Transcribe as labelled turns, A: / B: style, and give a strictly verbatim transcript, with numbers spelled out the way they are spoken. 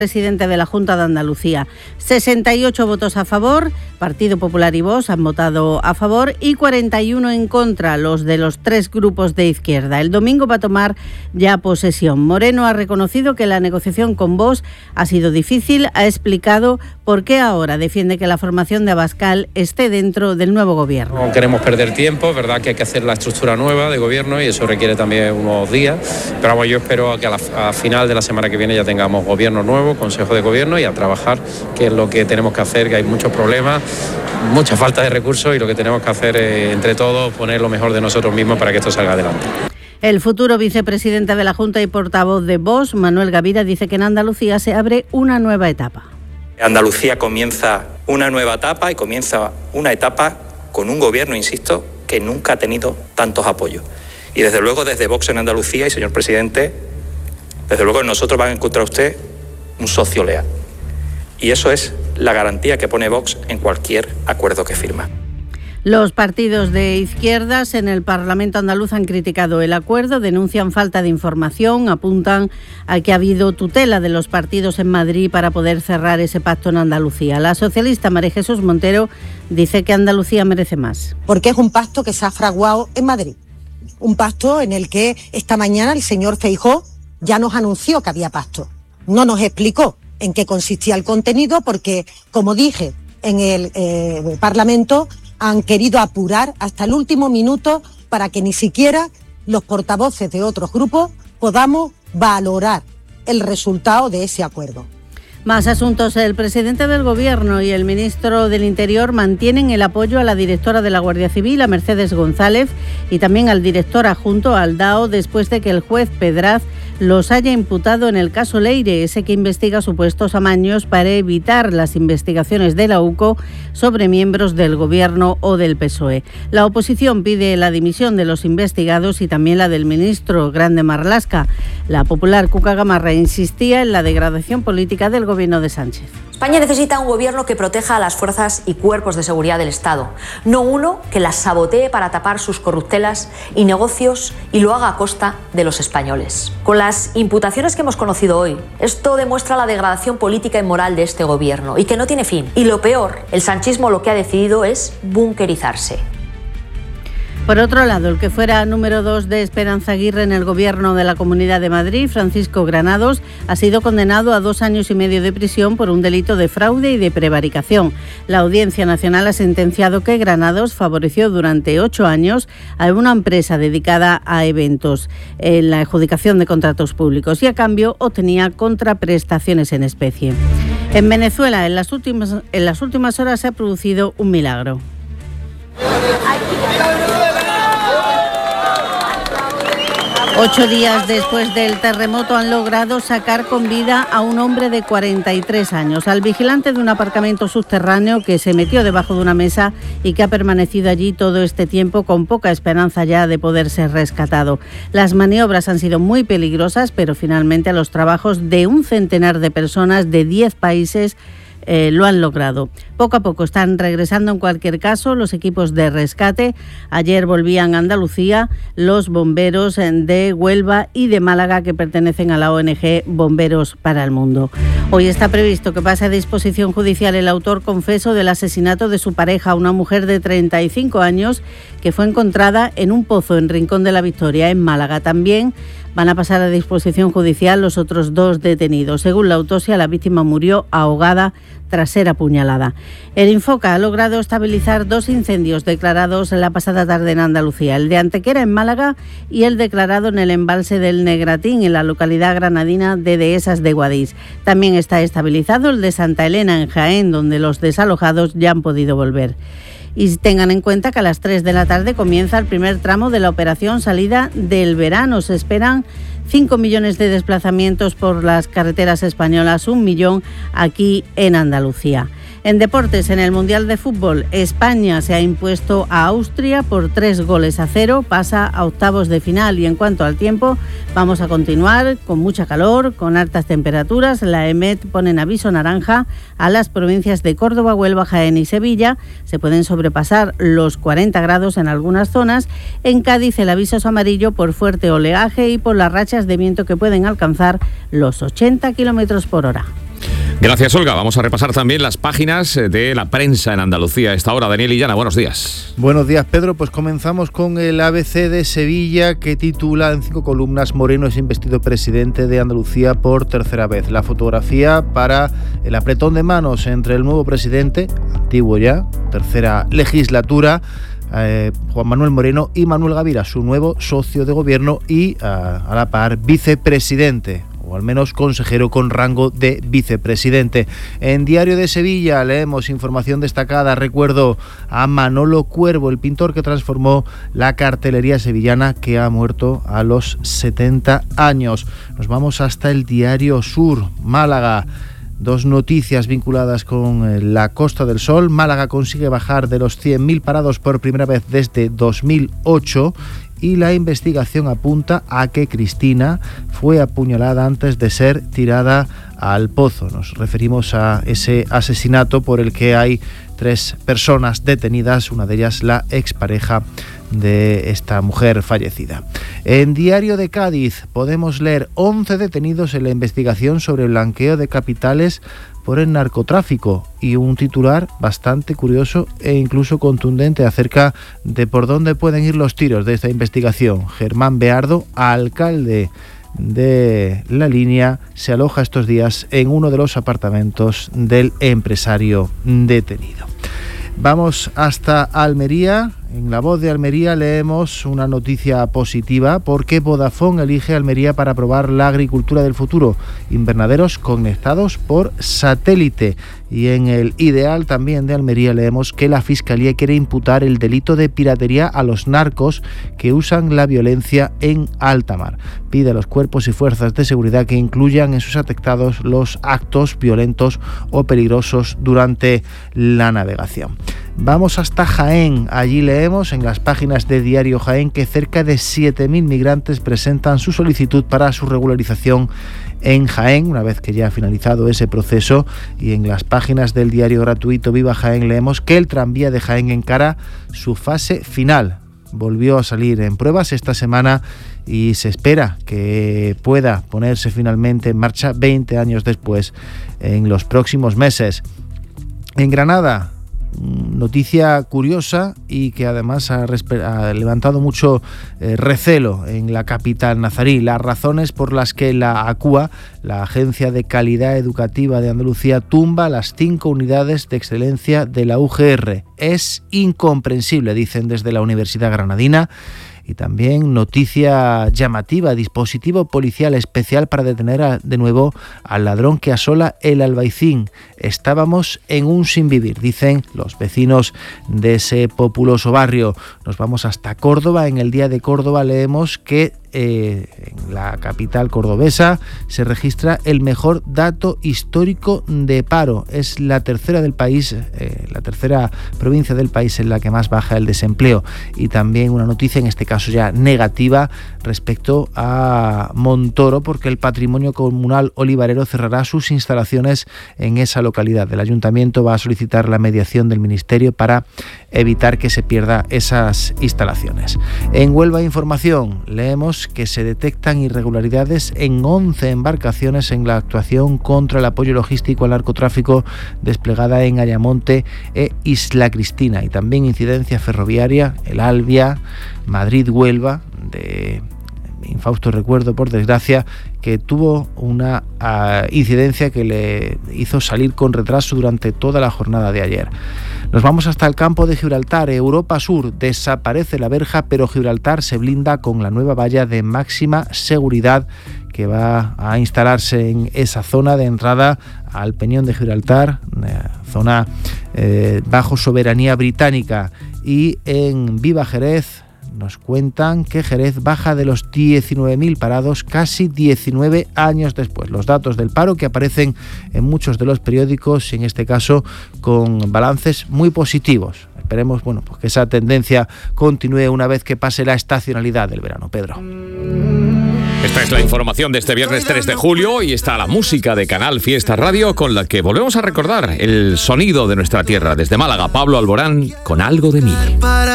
A: Presidente de la Junta de Andalucía. sesenta y ocho votos a favor, Partido Popular y Vox han votado a favor y cuarenta y uno en contra, los de los tres grupos de izquierda. El domingo va a tomar ya posesión. Moreno ha reconocido que la negociación con Vox ha sido difícil, ha explicado por qué ahora defiende que la formación de Abascal esté dentro del nuevo gobierno.
B: No queremos perder tiempo, verdad que hay que hacer la estructura nueva de gobierno y eso requiere también unos días, pero bueno, yo espero que a la a final de la semana que viene ya tengamos gobierno nuevo, Consejo de Gobierno y a trabajar, que es lo que tenemos que hacer, que hay muchos problemas, mucha falta de recursos y lo que tenemos que hacer es, entre todos, poner lo mejor de nosotros mismos para que esto salga adelante.
A: El futuro vicepresidente de la Junta y portavoz de Vox, Manuel Gavira, dice que en Andalucía se abre una nueva etapa.
C: Andalucía comienza una nueva etapa y comienza una etapa con un gobierno, insisto, que nunca ha tenido tantos apoyos. Y desde luego desde Vox en Andalucía, y señor presidente, desde luego nosotros van a encontrar usted un socio leal. Y eso es la garantía que pone Vox en cualquier acuerdo que firma.
A: Los partidos de izquierdas en el Parlamento andaluz han criticado el acuerdo, denuncian falta de información, apuntan a que ha habido tutela de los partidos en Madrid para poder cerrar ese pacto en Andalucía. La socialista María Jesús Montero dice que Andalucía merece más.
D: Porque es un pacto que se ha fraguado en Madrid. Un pacto en el que esta mañana el señor Feijóo ya nos anunció que había pacto. No nos explicó en qué consistía el contenido porque, como dije en el eh, Parlamento, han querido apurar hasta el último minuto para que ni siquiera los portavoces de otros grupos podamos valorar el resultado de ese acuerdo.
A: Más asuntos. El presidente del Gobierno y el ministro del Interior mantienen el apoyo a la directora de la Guardia Civil, a Mercedes González, y también al director adjunto, Aldao, después de que el juez Pedraz los haya imputado en el caso Leire, ese que investiga supuestos amaños para evitar las investigaciones de la U C O sobre miembros del Gobierno o del P S O E. La oposición pide la dimisión de los investigados y también la del ministro Grande Marlaska. La popular Cuca Gamarra insistía en la degradación política del Gobierno de Sánchez.
E: España necesita un gobierno que proteja a las fuerzas y cuerpos de seguridad del Estado, no uno que las sabotee para tapar sus corruptelas y negocios y lo haga a costa de los españoles. Con las imputaciones que hemos conocido hoy, esto demuestra la degradación política y moral de este gobierno y que no tiene fin. Y lo peor, el sanchismo lo que ha decidido es bunkerizarse.
A: Por otro lado, el que fuera número dos de Esperanza Aguirre en el Gobierno de la Comunidad de Madrid, Francisco Granados, ha sido condenado a dos años y medio de prisión por un delito de fraude y de prevaricación. La Audiencia Nacional ha sentenciado que Granados favoreció durante ocho años a una empresa dedicada a eventos en la adjudicación de contratos públicos y a cambio obtenía contraprestaciones en especie. En Venezuela, en las últimas, en las últimas horas se ha producido un milagro. Ocho días después del terremoto han logrado sacar con vida a un hombre de cuarenta y tres años, al vigilante de un aparcamiento subterráneo que se metió debajo de una mesa y que ha permanecido allí todo este tiempo con poca esperanza ya de poder ser rescatado. Las maniobras han sido muy peligrosas, pero finalmente los trabajos de un centenar de personas de diez países Eh, lo han logrado. Poco a poco están regresando en cualquier caso los equipos de rescate. Ayer volvían a Andalucía los bomberos de Huelva y de Málaga que pertenecen a la O N G Bomberos para el Mundo. Hoy está previsto que pase a disposición judicial el autor confeso del asesinato de su pareja, una mujer de treinta y cinco años que fue encontrada en un pozo en Rincón de la Victoria, en Málaga. También van a pasar a disposición judicial los otros dos detenidos. Según la autopsia, la víctima murió ahogada tras ser apuñalada. El Infoca ha logrado estabilizar dos incendios declarados la pasada tarde en Andalucía, el de Antequera en Málaga y el declarado en el embalse del Negratín, en la localidad granadina de Dehesas de Guadix. También está estabilizado el de Santa Elena en Jaén, donde los desalojados ya han podido volver. Y tengan en cuenta que a las tres de la tarde comienza el primer tramo de la operación salida del verano. Se esperan cinco millones de desplazamientos por las carreteras españolas, un millón aquí en Andalucía. En deportes, en el Mundial de Fútbol, España se ha impuesto a Austria por tres goles a cero, pasa a octavos de final. Y en cuanto al tiempo, vamos a continuar con mucha calor, con altas temperaturas. La EMET pone en aviso naranja a las provincias de Córdoba, Huelva, Jaén y Sevilla. Se pueden sobrepasar los cuarenta grados en algunas zonas. En Cádiz el aviso es amarillo por fuerte oleaje y por las rachas de viento que pueden alcanzar los ochenta kilómetros por hora.
F: Gracias, Olga. Vamos a repasar también las páginas de la prensa en Andalucía a esta hora. Daniel Illana, buenos días.
G: Buenos días, Pedro. Pues comenzamos con el A B C de Sevilla, que titula en cinco columnas: Moreno es investido presidente de Andalucía por tercera vez. La fotografía para el apretón de manos entre el nuevo presidente, antiguo ya, tercera legislatura, Eh, Juan Manuel Moreno, y Manuel Gavira, su nuevo socio de gobierno y a, a la par vicepresidente, o al menos consejero con rango de vicepresidente. En Diario de Sevilla leemos información destacada, recuerdo a Manolo Cuervo, el pintor que transformó la cartelería sevillana, que ha muerto a los setenta años. Nos vamos hasta el Diario Sur, Málaga. Dos noticias vinculadas con la Costa del Sol. Málaga consigue bajar de los cien mil parados por primera vez desde dos mil ocho y la investigación apunta a que Cristina fue apuñalada antes de ser tirada al pozo. Nos referimos a ese asesinato por el que hay tres personas detenidas, una de ellas la expareja de esta mujer fallecida. En Diario de Cádiz podemos leer once detenidos en la investigación sobre el blanqueo de capitales por el narcotráfico, y un titular bastante curioso e incluso contundente acerca de por dónde pueden ir los tiros de esta investigación. Germán Beardo, alcalde de La Línea, se aloja estos días en uno de los apartamentos del empresario detenido. Vamos hasta Almería. En La Voz de Almería leemos una noticia positiva, porque Vodafone elige Almería para probar la agricultura del futuro, invernaderos conectados por satélite. Y en El Ideal también de Almería leemos que la Fiscalía quiere imputar el delito de piratería a los narcos que usan la violencia en alta mar. Pide a los cuerpos y fuerzas de seguridad que incluyan en sus atestados los actos violentos o peligrosos durante la navegación. Vamos hasta Jaén. Allí leemos en las páginas de Diario Jaén que cerca de siete mil migrantes presentan su solicitud para su regularización en Jaén, una vez que ya ha finalizado ese proceso. Y en las páginas del diario gratuito Viva Jaén leemos que el tranvía de Jaén encara su fase final. Volvió a salir en pruebas esta semana y se espera que pueda ponerse finalmente en marcha veinte años después, en los próximos meses. En Granada, noticia curiosa y que además ha, respe- ha levantado mucho eh, recelo en la capital nazarí. Las razones por las que la ACUA, la Agencia de Calidad Educativa de Andalucía, tumba las cinco unidades de excelencia de la U G R. Es incomprensible, dicen desde la Universidad Granadina. Y también noticia llamativa: dispositivo policial especial para detener a, de nuevo al ladrón que asola el Albaicín. Estábamos en un sinvivir, dicen los vecinos de ese populoso barrio. Nos vamos hasta Córdoba. En el Día de Córdoba leemos que eh, en la capital cordobesa se registra el mejor dato histórico de paro. Es la tercera del país, eh, la tercera provincia del país en la que más baja el desempleo. Y también una noticia, en este caso ya negativa, respecto a Montoro, porque el Patrimonio Comunal Olivarero cerrará sus instalaciones en esa localidad. El ayuntamiento va a solicitar la mediación del ministerio para evitar que se pierda esas instalaciones. En Huelva Información leemos que se detectan irregularidades en once embarcaciones en la actuación contra el apoyo logístico al narcotráfico desplegada en Ayamonte e Isla Cristina, y también incidencia ferroviaria, el Albia, Madrid-Huelva, de infausto recuerdo, por desgracia, que tuvo una uh, incidencia que le hizo salir con retraso durante toda la jornada de ayer. Nos vamos hasta el campo de Gibraltar. Europa Sur: desaparece la verja, pero Gibraltar se blinda con la nueva valla de máxima seguridad que va a instalarse en esa zona de entrada al Peñón de Gibraltar, zona eh, bajo soberanía británica. Y en Viva Jerez nos cuentan que Jerez baja de los diecinueve mil parados casi diecinueve años después. Los datos del paro que aparecen en muchos de los periódicos, y en este caso con balances muy positivos. Esperemos, bueno, pues que esa tendencia continúe una vez que pase la estacionalidad del verano. Pedro.
F: Esta es la información de este viernes tres de julio y está la música de Canal Fiesta Radio, con la que volvemos a recordar el sonido de nuestra tierra. Desde Málaga, Pablo Alborán con Algo de mí.